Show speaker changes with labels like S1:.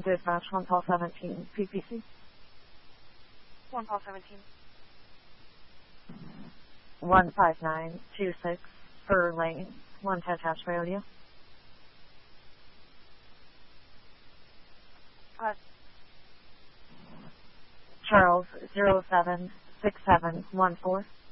S1: Dispatch, 1 call 17, PPC.
S2: 1 call 17.
S1: 15926 Fur Lane, 1 attached radio. Charles 076714.